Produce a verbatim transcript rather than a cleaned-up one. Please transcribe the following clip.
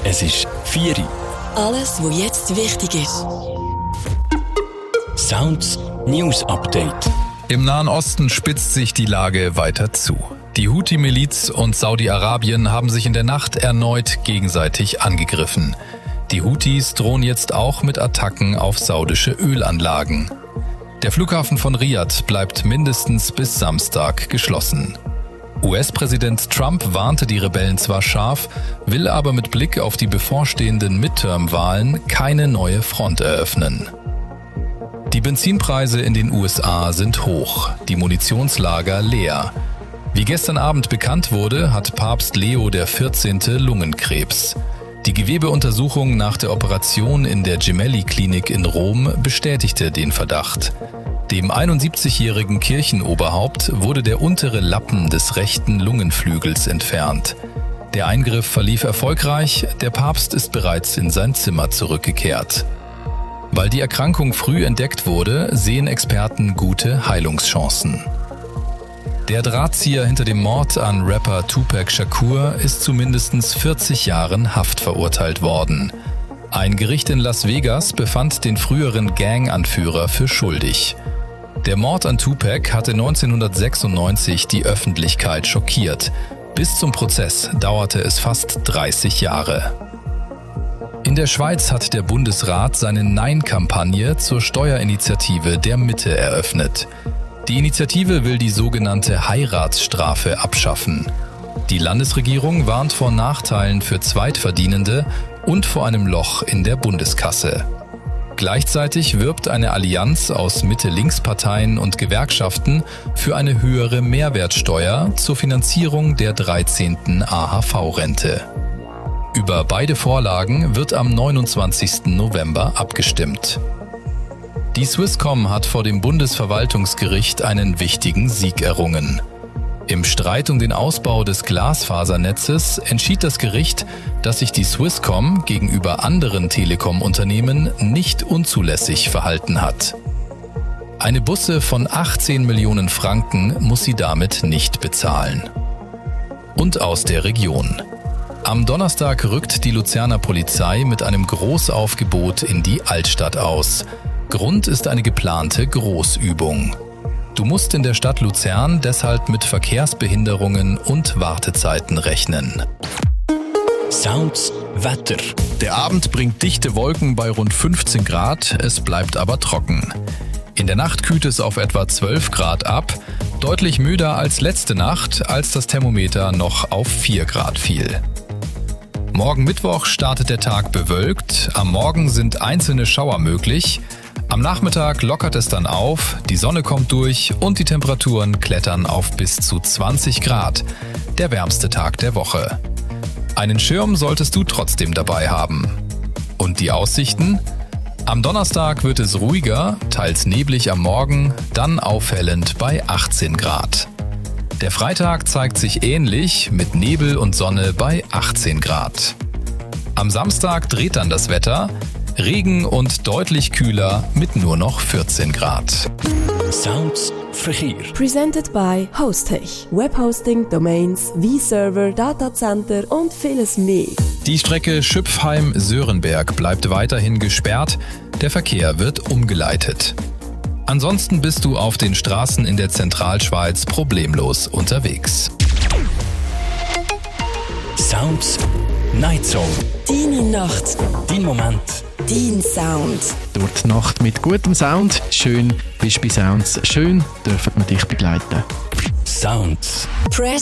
Es ist vier Uhr. Alles, was jetzt wichtig ist. Sounds News Update. Im Nahen Osten spitzt sich die Lage weiter zu. Die Houthi-Miliz und Saudi-Arabien haben sich in der Nacht erneut gegenseitig angegriffen. Die Houthis drohen jetzt auch mit Attacken auf saudische Ölanlagen. Der Flughafen von Riad bleibt mindestens bis Samstag geschlossen. U S-Präsident Trump warnte die Rebellen zwar scharf, will aber mit Blick auf die bevorstehenden Midterm-Wahlen keine neue Front eröffnen. Die Benzinpreise in den U S A sind hoch, die Munitionslager leer. Wie gestern Abend bekannt wurde, hat Papst Leo der vierzehnte Lungenkrebs. Die Gewebeuntersuchung nach der Operation in der Gemelli-Klinik in Rom bestätigte den Verdacht. Dem einundsiebzigjährigen Kirchenoberhaupt wurde der untere Lappen des rechten Lungenflügels entfernt. Der Eingriff verlief erfolgreich, der Papst ist bereits in sein Zimmer zurückgekehrt. Weil die Erkrankung früh entdeckt wurde, sehen Experten gute Heilungschancen. Der Drahtzieher hinter dem Mord an Rapper Tupac Shakur ist zu mindestens vierzig Jahren Haft verurteilt worden. Ein Gericht in Las Vegas befand den früheren Gang-Anführer für schuldig. Der Mord an Tupac hatte neunzehnhundertsechsundneunzig die Öffentlichkeit schockiert. Bis zum Prozess dauerte es fast dreißig Jahre. In der Schweiz hat der Bundesrat seine Nein-Kampagne zur Steuerinitiative der Mitte eröffnet. Die Initiative will die sogenannte Heiratsstrafe abschaffen. Die Landesregierung warnt vor Nachteilen für Zweitverdienende und vor einem Loch in der Bundeskasse. Gleichzeitig wirbt eine Allianz aus Mitte-Links-Parteien und Gewerkschaften für eine höhere Mehrwertsteuer zur Finanzierung der dreizehnten A H V-Rente. Über beide Vorlagen wird am neunundzwanzigsten November abgestimmt. Die Swisscom hat vor dem Bundesverwaltungsgericht einen wichtigen Sieg errungen. Im Streit um den Ausbau des Glasfasernetzes entschied das Gericht, dass sich die Swisscom gegenüber anderen Telekom-Unternehmen nicht unzulässig verhalten hat. Eine Busse von achtzehn Millionen Franken muss sie damit nicht bezahlen. Und aus der Region. Am Donnerstag rückt die Luzerner Polizei mit einem Großaufgebot in die Altstadt aus. Grund ist eine geplante Großübung. Du musst in der Stadt Luzern deshalb mit Verkehrsbehinderungen und Wartezeiten rechnen. Sounds Wetter. Der Abend bringt dichte Wolken bei rund fünfzehn Grad, es bleibt aber trocken. In der Nacht kühlt es auf etwa zwölf Grad ab, deutlich müder als letzte Nacht, als das Thermometer noch auf vier Grad fiel. Morgen Mittwoch startet der Tag bewölkt, am Morgen sind einzelne Schauer möglich. Am Nachmittag lockert es dann auf, die Sonne kommt durch und die Temperaturen klettern auf bis zu zwanzig Grad. Der wärmste Tag der Woche. Einen Schirm solltest du trotzdem dabei haben. Und die Aussichten? Am Donnerstag wird es ruhiger, teils neblig am Morgen, dann aufhellend bei achtzehn Grad. Der Freitag zeigt sich ähnlich, mit Nebel und Sonne bei achtzehn Grad. Am Samstag dreht dann das Wetter, Regen und deutlich kühler mit nur noch vierzehn Grad. Sounds Verkehr. Presented by Hostech. Webhosting, Domains, V-Server, Datacenter und vieles mehr. Die Strecke Schüpfheim-Sörenberg bleibt weiterhin gesperrt, der Verkehr wird umgeleitet. Ansonsten bist du auf den Straßen in der Zentralschweiz problemlos unterwegs. Sounds Night Zone. Deine Nacht. Dein Moment. Dein Sound. Durch die Nacht mit gutem Sound. Schön bist du bei Sounds. Schön dürfen wir dich begleiten. Sounds. Press